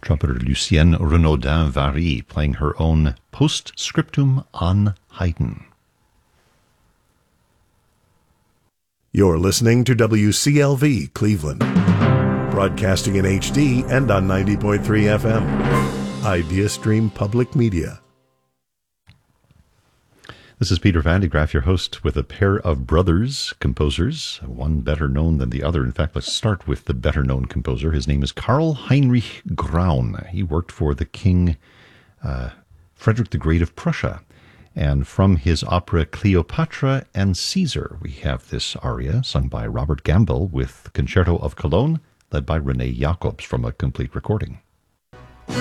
trumpeter Lucienne Renaudin-Vary playing her own Postscriptum on Haydn. You're listening to WCLV Cleveland, broadcasting in HD and on 90.3 FM. IdeaStream Public Media. This is Peter Van de Graaff, your host, with a pair of brothers composers, one better known than the other. In fact, let's start with the better-known composer. His name is Karl Heinrich Graun. He worked for the King Frederick the Great of Prussia. And from his opera Cleopatra and Caesar, we have this aria sung by Robert Gamble with Concerto of Cologne, led by René Jacobs from a complete recording.